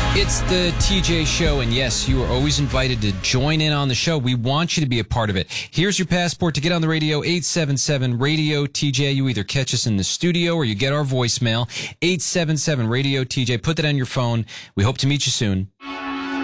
It's the TJ Show, and yes, you are always invited to join in on the show. We want you to be a part of it. Here's your passport to get on the radio, 877-RADIO-TJ. You either catch us in the studio or you get our voicemail, 877-RADIO-TJ. Put that on your phone. We hope to meet you soon.